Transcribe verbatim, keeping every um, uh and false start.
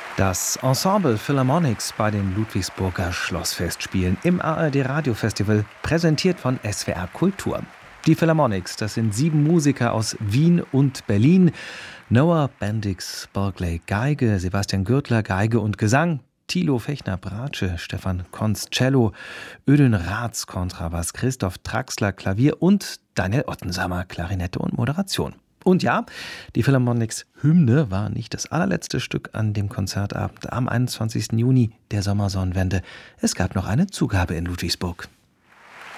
Das Ensemble Philharmonics bei den Ludwigsburger Schlossfestspielen im A R D-Radiofestival, präsentiert von S W R Kultur. Die Philharmonics, das sind sieben Musiker aus Wien und Berlin. Noah Bendix Barclay Geige, Sebastian Gürtler Geige und Gesang, Thilo Fechner Bratsche, Stefan Konz Cello, Ödön Raths Kontrabass, Christoph Traxler Klavier und Daniel Ottensamer Klarinette und Moderation. Und ja, die Philharmonics Hymne war nicht das allerletzte Stück an dem Konzertabend am einundzwanzigsten Juni der Sommersonnenwende. Es gab noch eine Zugabe in Ludwigsburg.